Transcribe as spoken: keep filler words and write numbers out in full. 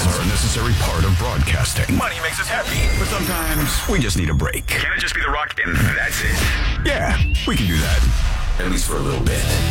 Ads are a necessary part of broadcasting. Money makes us happy, but sometimes we just need a break. Can it just be The Rock and that's it? Yeah, we can do that. At least for a little bit.